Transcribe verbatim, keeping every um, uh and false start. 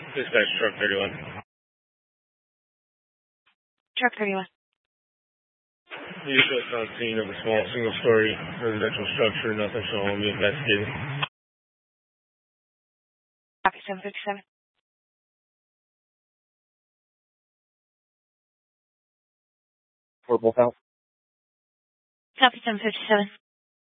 Dispatch truck thirty-one. Truck thirty-one. Usually it's on scene of a small single-story residential structure, nothing so on be investigated. Copy seven fifty-seven. For both out. Copy seven fifty-seven.